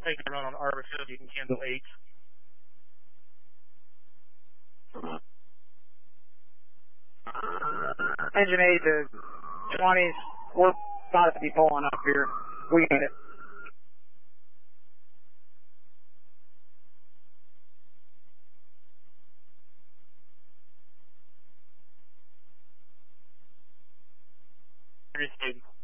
taking a run on Arbor Field, you can cancel 8. Engine 8 to 20s. We're about to be pulling up here. We get it. Received.